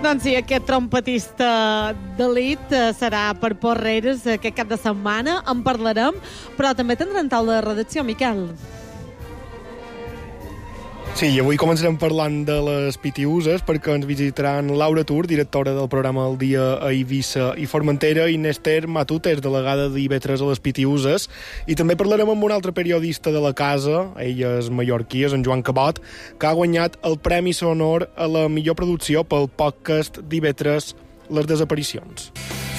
Doncs sí, aquest trompetista d'elit serà per Porreres aquest cap de setmana. En parlarem, però també tindrem taula de redacció, Miquel. Sí, i avui començarem parlant de les Pitiuses perquè ens visitaran Laura Tur, directora del programa El Dia a Eivissa i Formentera, i Nester Matutes, delegada d'IV3 a les Pitiuses, i també parlarem amb un altre periodista de la casa, ell és mallorquí, és en Joan Cabot, que ha guanyat el Premi Sonor a la millor producció pel podcast d'IV3 Les Desaparicions.